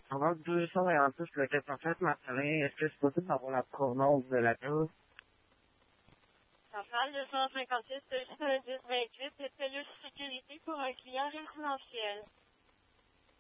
Avant de savoir un peu ce que tu as fait matin, est-ce que c'est possible d'avoir la provenance de la tour? Centrale 256 210 28 et cellule sécurité pour un client résidentiel.